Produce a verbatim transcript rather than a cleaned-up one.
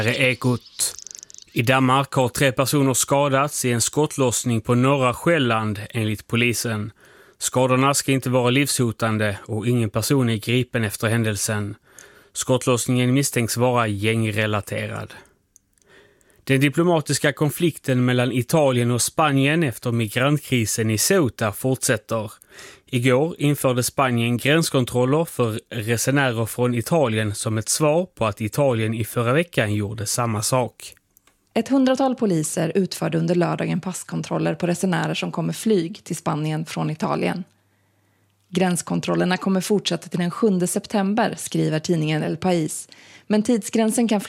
Ekot. I Danmark har tre personer skadats i en skottlossning på norra Själland enligt polisen. Skadorna ska inte vara livshotande och ingen person är gripen efter händelsen. Skottlossningen misstänks vara gängrelaterad. Den diplomatiska konflikten mellan Italien och Spanien efter migrantkrisen i Ceuta fortsätter. Igår införde Spanien gränskontroller för resenärer från Italien som ett svar på att Italien i förra veckan gjorde samma sak. Ett hundratal poliser utförde under lördagen passkontroller på resenärer som kommer flyg till Spanien från Italien. Gränskontrollerna kommer fortsätta till den sjunde september, skriver tidningen El País, men tidsgränsen kan